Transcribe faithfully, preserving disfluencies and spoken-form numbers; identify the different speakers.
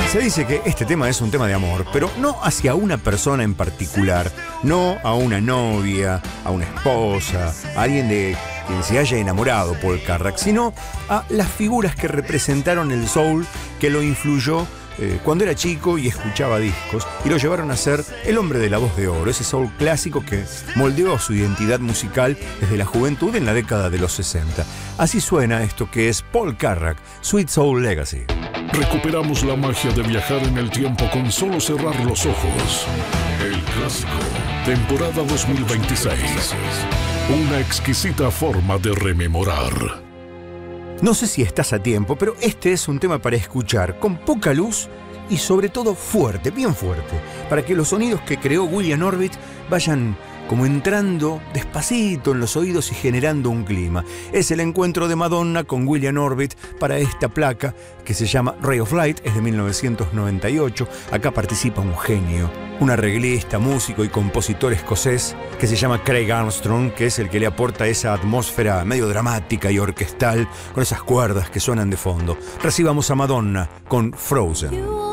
Speaker 1: Se dice que este tema es un tema de amor, pero no hacia una persona en particular, no a una novia, a una esposa, a alguien de quien se haya enamorado Paul Carrack, sino a las figuras que representaron el soul, que lo influyó eh, cuando era chico y escuchaba discos, y lo llevaron a ser el hombre de la voz de oro, ese soul clásico que moldeó su identidad musical desde la juventud en la década de los sesenta. Así suena esto que es Paul Carrack, Sweet Soul Legacy.
Speaker 2: Recuperamos la magia de viajar en el tiempo con solo cerrar los ojos. El clásico, temporada dos mil veintiséis. Una exquisita forma de rememorar.
Speaker 1: No sé si estás a tiempo, pero este es un tema para escuchar con poca luz y sobre todo fuerte, bien fuerte, para que los sonidos que creó William Orbit vayan como entrando despacito en los oídos y generando un clima. Es el encuentro de Madonna con William Orbit para esta placa que se llama Ray of Light, es de mil novecientos noventa y ocho. Acá participa un genio, un arreglista, músico y compositor escocés que se llama Craig Armstrong, que es el que le aporta esa atmósfera medio dramática y orquestal con esas cuerdas que suenan de fondo. Recibamos a Madonna con Frozen.